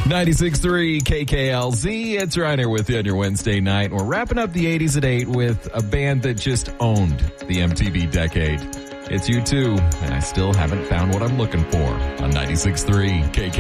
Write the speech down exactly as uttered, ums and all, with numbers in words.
ninety-six point three K K L Z. It's Reiner with you on your Wednesday night. We're wrapping up the eighties at eight with a band that just owned the M T V decade. It's U two, and I still haven't found what I'm looking for on ninety-six point three K K L Z.